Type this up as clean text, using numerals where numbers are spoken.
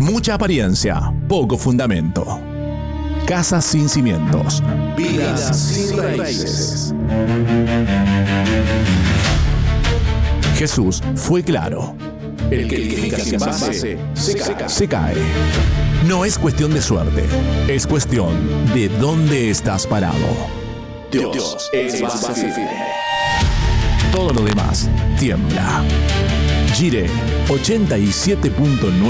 Mucha apariencia, poco fundamento. Casas sin cimientos, vidas sin raíces. Jesús fue claro. El que edifica sin base se cae. No es cuestión de suerte, es cuestión de dónde estás parado. Dios es base firme. Todo lo demás tiembla. Gire 87.9